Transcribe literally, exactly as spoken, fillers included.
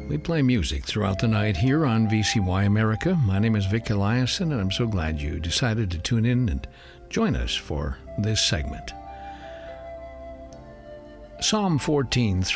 We play music throughout the night here on V C Y America. My name is Vic Eliason, and I'm so glad you decided to tune in and join us for this segment. Psalm fourteen